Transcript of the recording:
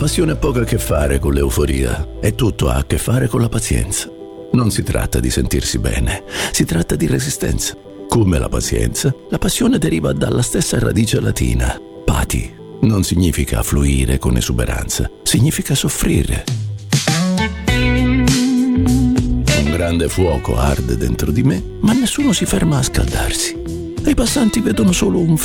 passione ha poco a che fare con l'euforia e tutto ha a che fare con la pazienza. Non si tratta di sentirsi bene, si tratta di resistenza. Come la pazienza, la passione deriva dalla stessa radice latina, pati. Non significa fluire con esuberanza, significa soffrire. Un grande fuoco arde dentro di me, ma nessuno si ferma a scaldarsi. I passanti vedono solo un